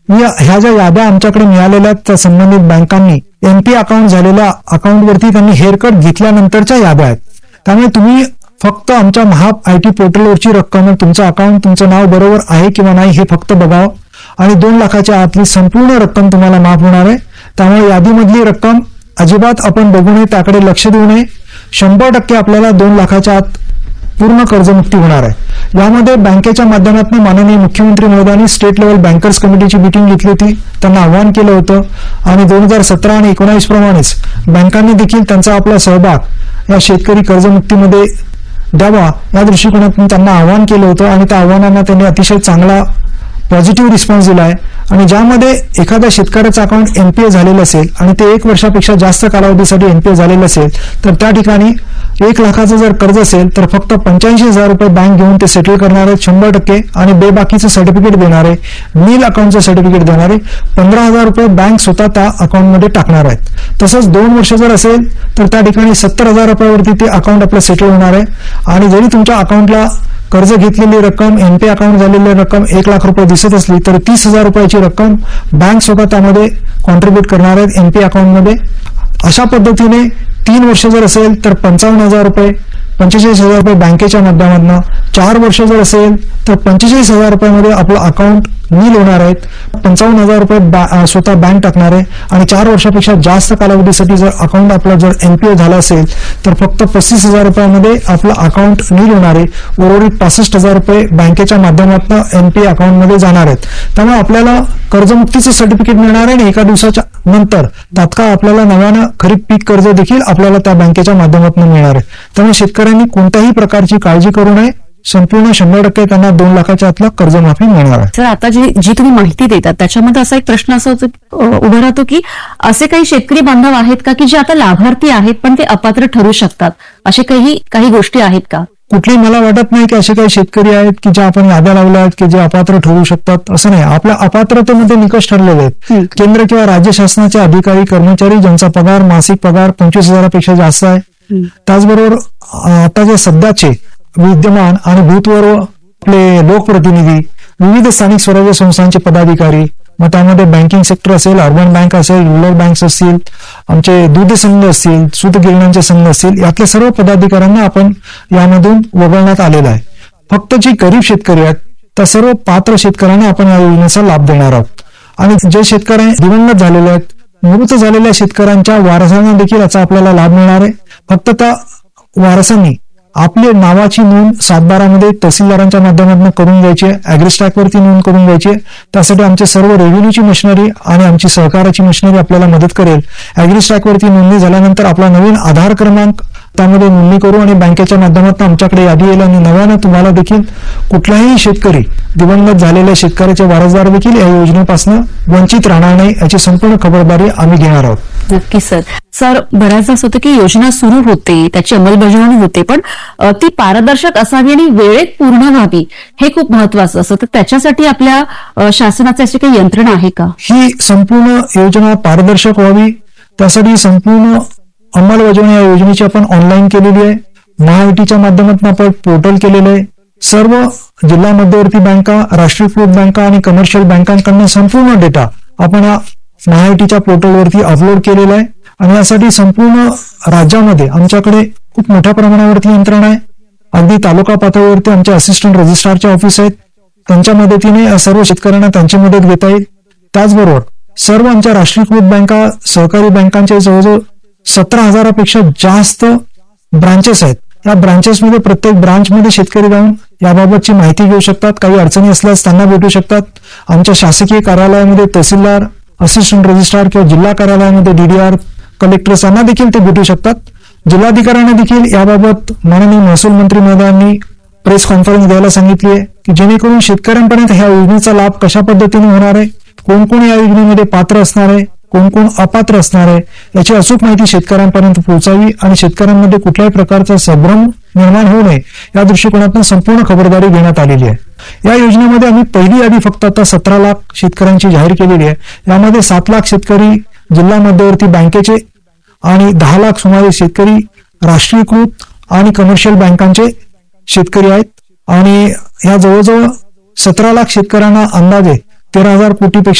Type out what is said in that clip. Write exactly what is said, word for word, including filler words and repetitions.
मी ह्या ज्या याद्या आमच्याकडे मिळालेल्या त्या संबंधित बँकांनी एनपी अकाउंट झालेल्या अकाउंटवरती त्यांनी हेअरकट घेतल्यानंतरच्या याद्या आहेत. त्यामुळे तुम्ही फक्त आमच्या महा आयटी पोर्टलवरची रक्कम, तुमचं अकाउंट, तुमचं नाव बरोबर आहे किंवा नाही हे फक्त बघावं आणि दोन लाखाच्या आतली संपूर्ण रक्कम तुम्हाला माफ होणार आहे. त्यामुळे यादीमधली रक्कम अजिबात आपण बघू नये, त्याकडे लक्ष देऊ नये. शंभर टक्के आपल्याला दोन लाखाच्या आत पूर्ण कर्जमुक्ती होणार आहे. यामध्ये बँकेच्या माध्यमातून माननीय मुख्यमंत्री महोदयांनी स्टेट लेवल बँकर्स कमिटीची मीटिंग घेतली होती, त्यांना आवाहन केलं होतं आणि दोन हजार सतरा आणि एकोणावीस प्रमाणेच बँकांनी देखील त्यांचा आपला सहभाग या शेतकरी कर्जमुक्तीमध्ये द्यावा या दृष्टिकोनातून त्यांना आवाहन केलं होतं आणि त्या आव्हानांना त्यांनी अतिशय चांगला पॉझिटिव्ह रिस्पॉन्स दिला आहे. आणि ज्यामध्ये एखाद्या शेतकऱ्याचं अकाउंट एनपीए झालेलं असेल आणि ते एक वर्षापेक्षा जास्त कालावधीसाठी एनपीए झालेलं असेल तर त्या ठिकाणी एक लाखाचं जर कर्ज असेल तर फक्त पंच्याऐंशी हजार रुपये बँक घेऊन ते सेटल करणार आहेत शंभर टक्के आणि बेबाकीचं सर्टिफिकेट देणार आहे, नील अकाउंटचं सर्टिफिकेट देणार आहे. पंधरा हजार रुपये बँक स्वतः त्या अकाउंटमध्ये टाकणार आहेत. तसंच दोन वर्ष जर असेल तर त्या ठिकाणी सत्तर हजार रुपयावरती ते अकाउंट आपलं सेटल होणार आहे. आणि जरी तुमच्या अकाउंटला कर्ज घेतलेली रक्कम, एनपी अकाउंट झालेली रक्कम एक लाख रुपये दिसत असली तर तीस हजार रुपयाची रक्कम बँक स्वतः त्यामध्ये कॉन्ट्रीब्युट करणार आहेत एनपी अकाउंटमध्ये. अशा पद्धतीने तीन वर्ष जर असेल तर पंचावन्न हजार रुपये, पंचेचाळीस हजार रुपये बँकेच्या माध्यमातून, चार वर्ष जर असेल तर पंचेचाळीस हजार रुपयामध्ये आपलं अकाउंट नील होणार आहेत, पंचावन्न हजार रुपये स्वतः बँक टाकणार आहे आणि चार वर्षापेक्षा जास्त कालावधीसाठी जर अकाउंट आपलं जर एनपीओ झाला असेल तर फक्त पस्तीस हजार रुपयामध्ये आपलं अकाउंट नील होणार आहे. उर्वरित पासष्ट हजार रुपये बँकेच्या माध्यमातून एनपी अकाउंटमध्ये जाणार आहेत. त्यामुळे आपल्याला कर्जमुक्तीचं सर्टिफिकेट मिळणार आहे आणि एका दिवसाच्या नंतर तात्काळ आपल्याला नव्यानं खरीप पीक कर्ज देखील आपल्याला त्या बँकेच्या माध्यमातून मिळणार आहे. त्यामुळे शेतकऱ्यांनी कोणत्याही प्रकारची काळजी करू नये. संपूर्ण शंभर टक्के त्यांना दोन लाखाच्या आतला कर्जमाफी मिळणार आहे. सर, आता जी जी तुम्ही माहिती देतात त्याच्यामध्ये असा एक प्रश्न असा उभा राहतो की असे काही शेतकरी बांधव आहेत का की जे आता लाभार्थी आहेत पण ते अपात्र ठरू शकतात, असे काही काही गोष्टी आहेत का? कुठली मला वाटत नाही की असे काही शेतकरी आहेत की ज्या आपण याद्या लावल्या आहेत की जे अपात्र ठरू शकतात. असं नाही. आपल्या अपात्रतेमध्ये निकष ठरलेले आहेत. केंद्र किंवा राज्य शासनाचे अधिकारी कर्मचारी ज्यांचा पगार मासिक पगार पंचवीस हजारापेक्षा जास्त आहे, त्याचबरोबर आता जे सध्याचे विद्यमान आणि भूतपूर्व आपले लोकप्रतिनिधी, विविध स्थानिक स्वराज्य संस्थांचे पदाधिकारी, मग त्यामध्ये बँकिंग सेक्टर असेल, अर्बन बँक असेल, रुरल बँक असतील, आमचे दूध संघ असतील, सूत गिरण्यांचे संघ असतील, यातल्या सर्व पदाधिकाऱ्यांना आपण यामधून वगळण्यात आलेलं आहे. फक्त जी गरीब शेतकरी आहेत त्या सर्व पात्र शेतकऱ्यांना आपण या योजनेचा लाभ देणार आहोत. आणि जे शेतकरी दिवंगत झालेले आहेत, मृत झालेल्या शेतकऱ्यांच्या वारसांना देखील याचा आपल्याला लाभ मिळणार आहे. फक्त त्या वारसांनी आपली नावाची नोंद सातबारामध्ये तहसीलदारांच्या माध्यमातून करून घ्यायची आहे, अॅग्रिस्टॅक वरती नोंद करून घ्यायची आहे. त्यासाठी आमचे सर्व रेव्हेन्यूची मशिनरी आणि आमची सहकाराची मशिनरी आपल्याला मदत करेल. अॅग्रिस्टॅक वरती नोंदणी झाल्यानंतर आपला नवीन आधार क्रमांक त्यामध्ये नोंदणी करू आणि बँकेच्या माध्यमातून आमच्याकडे यादी येईल आणि नव्यानं तुम्हाला देखील कुठलाही शेतकरी, दिवंगत झालेल्या शेतकऱ्याचे वारसदार देखील या योजनेपासून वंचित राहणार नाही याची संपूर्ण खबरदारी आम्ही घेणार आहोत. नक्की सर. सर, बऱ्याचदा असं होतं की योजना सुरू होते, त्याची अंमलबजावणी होते, पण ती पारदर्शक असावी आणि वेळेत पूर्ण व्हावी हे खूप महत्वाचं असतं. तर त्याच्यासाठी आपल्या शासनाची अशी काही यंत्रणा आहे का? ही संपूर्ण योजना पारदर्शक व्हावी त्यासाठी संपूर्ण अंमलबजावणी या योजनेची आपण ऑनलाईन केलेली आहे. महाआयटीच्या माध्यमातून आपण पोर्टल केलेलं आहे. सर्व जिल्हा मध्यवर्ती बँका, राष्ट्रीयकृत बँका आणि कमर्शियल बँकांकडून संपूर्ण डेटा आपण या महाआयटीच्या पोर्टलवरती अपलोड केलेला आहे. आणि यासाठी संपूर्ण राज्यामध्ये आमच्याकडे खूप मोठ्या प्रमाणावरती यंत्रणा आहे. अगदी तालुका पातळीवरती आमच्या असिस्टंट रजिस्ट्रारचे ऑफिस आहेत, त्यांच्या मदतीने सर्व शेतकऱ्यांना त्यांची मदत घेता येईल. त्याचबरोबर सर्व आमच्या राष्ट्रीयकृत बँका, सहकारी बँकांचे जवळजवळ सतरा हजारापेक्षा जास्त ब्रांचेस आहेत. या ब्रांचेसमध्ये प्रत्येक ब्रांचमध्ये शेतकरी जाऊन याबाबतची माहिती घेऊ शकतात. काही अडचणी असल्यास त्यांना भेटू शकतात. आमच्या शासकीय कार्यालयामध्ये तहसीलदार, असिस्टंट रजिस्ट्रार किंवा जिल्हा कार्यालयामध्ये डीडीआर, कलेक्टर्स यांना देखील ते भेटू शकतात. जिल्हाधिकाऱ्यांना देखील याबाबत माननीय महसूल मंत्री महोदयांनी प्रेस कॉन्फरन्स द्यायला सांगितली आहे की जेणेकरून शेतकऱ्यांपर्यंत ह्या योजनेचा लाभ कशा पद्धतीने होणार आहे, कोण कोण या योजनेमध्ये पात्र असणार आहे, कोण कोण अपात्र असणार आहे याची अचूक माहिती शेतकऱ्यांपर्यंत पोहोचावी आणि शेतकऱ्यांमध्ये कुठल्याही प्रकारचा संभ्रम निर्माण होऊ नये या दृष्टिकोनातून संपूर्ण खबरदारी घेण्यात आलेली आहे. या योजनेमध्ये आम्ही पहिली यादी फक्त आता सतरा लाख शेतकऱ्यांची जाहीर केलेली आहे. यामध्ये सात लाख शेतकरी जिल्हा मध्यवर्ती बँकेचे आणि दहा लाख सुमारे शेतकरी राष्ट्रीयकृत आणि कमर्शियल बँकांचे शेतकरी आहेत. आणि या जवळजवळ सतरा लाख शेतकऱ्यांना अंदाजे तेरा हजार कोटीपेक्षा